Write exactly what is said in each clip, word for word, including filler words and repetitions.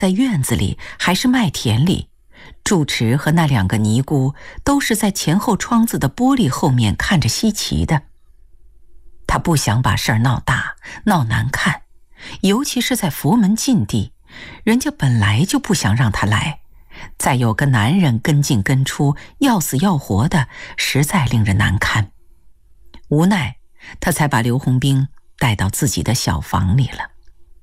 在院子里还是麦田里，住持和那两个尼姑都是在前后窗子的玻璃后面看着稀奇的。他不想把事儿闹大闹难看，尤其是在佛门禁地，人家本来就不想让他来，再有个男人跟进跟出，要死要活的，实在令人难堪。无奈他才把刘洪兵带到自己的小房里了。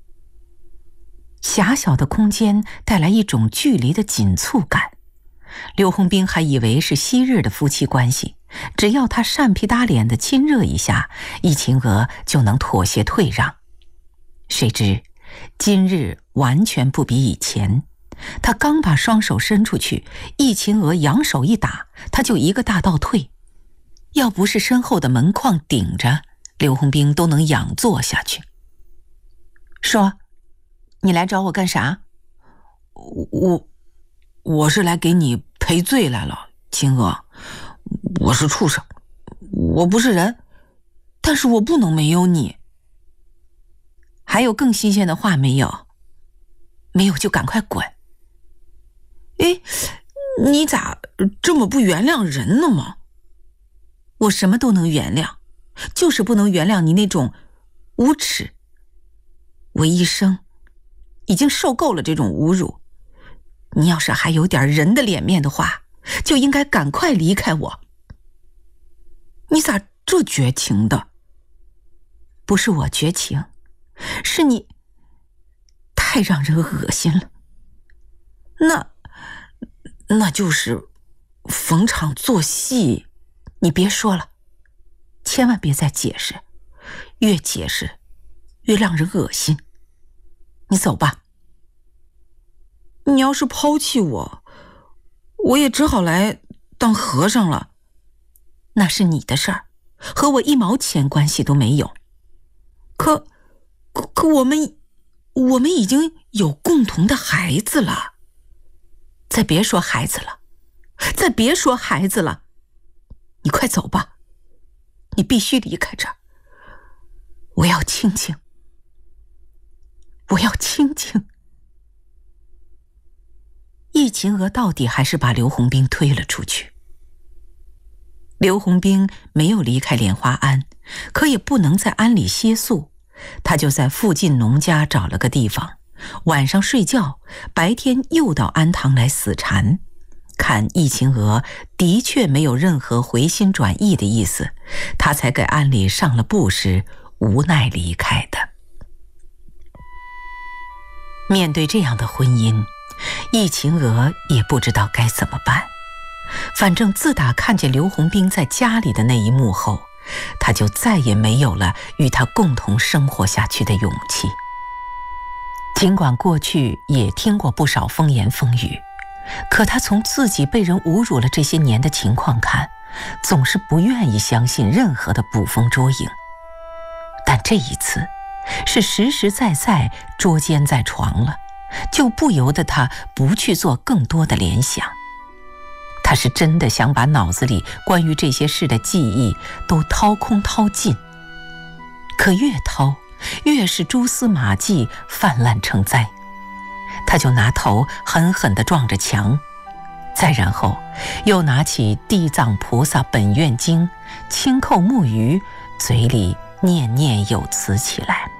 狭小的空间带来一种距离的紧促感，刘洪兵还以为是昔日的夫妻关系，只要他扇皮打脸的亲热一下，易秦娥就能妥协退让。谁知今日完全不比以前，他刚把双手伸出去，易秦娥扬手一打，他就一个大倒退。要不是身后的门框顶着，刘洪兵都能仰坐下去。说，你来找我干啥？ 我我是来给你赔罪来了，秦娥。我是畜生，我不是人，但是我不能没有你。 还有更新鲜的话没有？没有就赶快滚。 哎，你咋这么不原谅人呢吗？ 我什么都能原谅，就是不能原谅你那种无耻。我一生已经受够了这种侮辱，你要是还有点人的脸面的话，就应该赶快离开我。 你咋这绝情的？ 不是我绝情，是你太让人恶心了。 那那就是逢场作戏。 你别说了，千万别再解释，越解释越让人恶心。你走吧。 你要是抛弃我，我也只好来当和尚了。 那是你的事儿，和我一毛钱关系都没有。 可可可我们我们已经有共同的孩子了。 再别说孩子了，再别说孩子了。你快走吧，你必须离开这儿。我要清静，我要清静。易秦娥到底还是把刘洪兵推了出去。刘洪兵没有离开莲花庵，可也不能在庵里歇宿，他就在附近农家找了个地方，晚上睡觉，白天又到庵堂来死缠。看易秦娥的确没有任何回心转意的意思，他才给庵里上了布施，无奈离开的。面对这样的婚姻，易秦娥也不知道该怎么办。反正自打看见刘洪兵在家里的那一幕后，他就再也没有了与他共同生活下去的勇气。尽管过去也听过不少风言风语，可他从自己被人侮辱了这些年的情况看，总是不愿意相信任何的捕风捉影。但这一次是实实在在捉奸在床了，就不由得他不去做更多的联想。他是真的想把脑子里关于这些事的记忆都掏空掏尽，可越掏越是蛛丝马迹泛滥成灾。他就拿头狠狠地撞着墙，再然后又拿起《地藏菩萨本愿经》，轻叩木鱼，嘴里念念有词起来。